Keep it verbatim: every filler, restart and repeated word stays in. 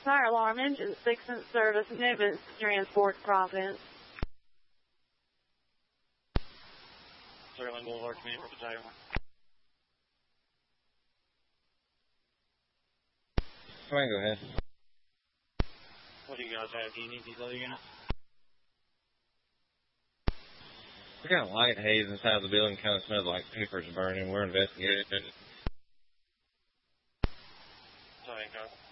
Fire alarm engine six in service. Nivens transport Providence. Sterling Boulevard, Commander for Battalion one. Come on, go ahead. What do you guys have? Do you need these other units? We got light haze inside the building, kind of smells like papers burning. We're investigating it. Sorry, guys.